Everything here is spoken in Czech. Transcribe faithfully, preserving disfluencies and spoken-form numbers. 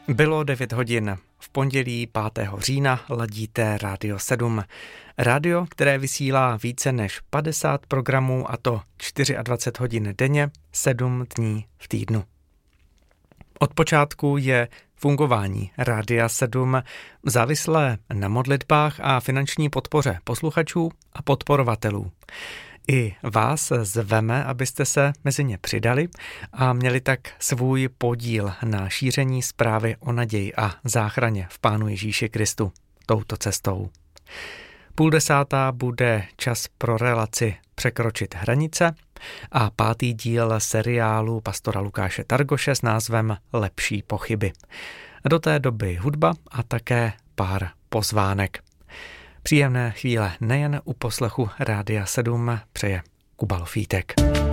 Bylo devět hodin. V pondělí pátého října ladíte Rádio sedm. Rádio, které vysílá více než padesát programů, a to dvacet čtyři hodin denně, sedm dní v týdnu. Od počátku je fungování Rádia sedm závislé na modlitbách a finanční podpoře posluchačů a podporovatelů. I vás zveme, abyste se mezi ně přidali a měli tak svůj podíl na šíření zprávy o naději a záchraně v Pánu Ježíši Kristu touto cestou. Půl desátá bude čas pro relaci Překročit hranice a pátý díl seriálu pastora Lukáše Targoše s názvem Lepší pochyby. Do té doby hudba a také pár pozvánek. Příjemné chvíle nejen u poslechu Rádia sedm přeje Kuba Lofítek.